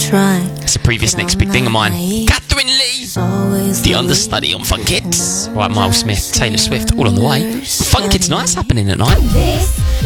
It's a previous next big thing of mine. Catherine Lee, the understudy on Fun Kids. Right, Miles Smith, Taylor Swift, all on the way. Fun Kids Night's happening at night.